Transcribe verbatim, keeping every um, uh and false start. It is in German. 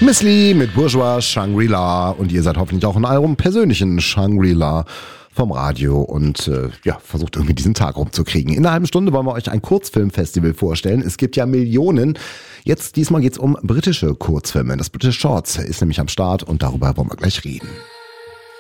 Miss Li mit Bourgeois Shangri-La und ihr seid hoffentlich auch in eurem persönlichen Shangri-La vom Radio und äh, ja, versucht irgendwie diesen Tag rumzukriegen. In einer halben Stunde wollen wir euch ein Kurzfilmfestival vorstellen. Es gibt ja Millionen. Jetzt diesmal geht's um britische Kurzfilme. Das British Shorts ist nämlich am Start und darüber wollen wir gleich reden.